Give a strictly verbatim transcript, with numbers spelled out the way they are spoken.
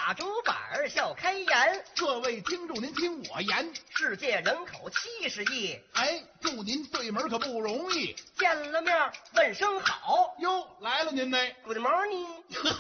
打竹板儿笑开颜。 各位听众，您听我言， 世界人口七十亿， 哎，祝您对门可不容易。 见了面问声好哟，来了您呢。 ，Good morning。